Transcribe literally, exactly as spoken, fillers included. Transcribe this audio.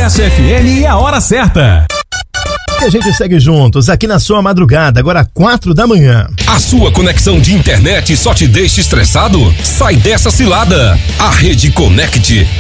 Sucesso F M e a hora certa. E a gente segue juntos aqui na sua madrugada, agora quatro da manhã. A sua conexão de internet só te deixa estressado? Sai dessa cilada. A Rede Conect